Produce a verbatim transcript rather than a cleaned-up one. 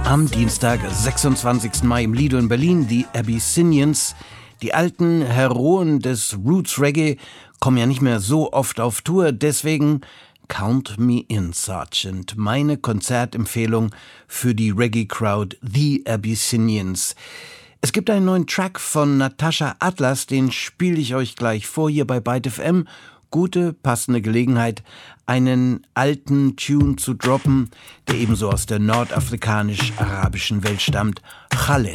Am Dienstag, sechsundzwanzigsten Mai im Lido in Berlin, die Abyssinians. Die alten Heroen des Roots Reggae kommen ja nicht mehr so oft auf Tour, deswegen Count Me In, Sergeant. Meine Konzertempfehlung für die Reggae-Crowd The Abyssinians. Es gibt einen neuen Track von Natasha Atlas, den spiele ich euch gleich vor hier bei Byte F M. Gute, passende Gelegenheit, einen alten Tune zu droppen, der ebenso aus der nordafrikanisch-arabischen Welt stammt. Khaled.